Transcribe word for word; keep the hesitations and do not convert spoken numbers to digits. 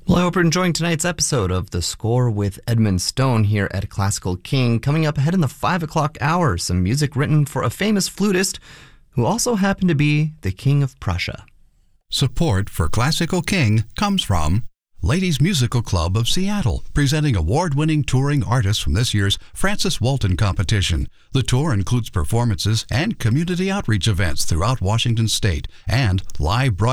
Well, I hope you're enjoying tonight's episode of The Score with Edmund Stone here at Classical King. Coming up ahead in the five o'clock hour, some music written for a famous flutist who also happened to be the King of Prussia. Support for Classical King comes from Ladies Musical Club of Seattle, presenting award-winning touring artists from this year's Francis Walton competition. The tour includes performances and community outreach events throughout Washington State and live broadcasts